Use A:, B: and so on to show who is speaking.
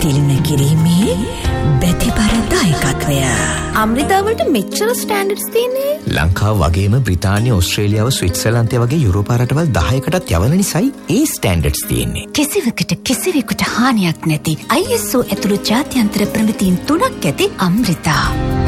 A: තිලින කිරීමේ බැතිබර දායකත්වය.
B: අමෘතාවලට මෙච්චර ස්ටෑන්ඩඩ්ස් තියෙන්නේ.
C: ලංකාව වගේම බ්‍රිතාන්‍ය, ඕස්ට්‍රේලියාව, ස්විට්සර්ලන්තය වගේ යුරෝපා රටවල් 10කටත් යවන නිසායි ඒ ස්ටෑන්ඩඩ්ස් තියෙන්නේ.
A: කිසිවකට කිසිවෙකුට හානියක් නැති ISO ඇතුළු ජාත්‍යන්තර ප්‍රමිතීන් 3ක් ඇති අමෘතා.